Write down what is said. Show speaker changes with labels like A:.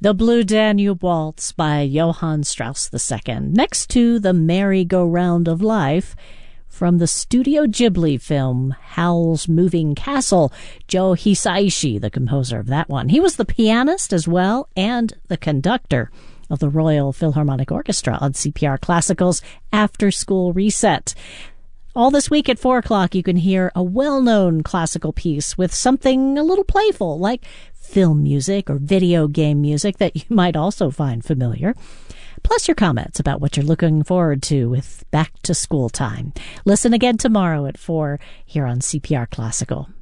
A: The Blue Danube Waltz by Johann Strauss II, next to The Merry-Go-Round of Life from the Studio Ghibli film Howl's Moving Castle. Joe Hisaishi, the composer of that one. He was the pianist as well and the conductor of the Royal Philharmonic Orchestra on CPR Classical's After School Reset. All this week at 4 o'clock, you can hear a well-known classical piece with something a little playful, like film music or video game music that you might also find familiar. Plus your comments about what you're looking forward to with back-to-school time. Listen again tomorrow at 4 here on CPR Classical.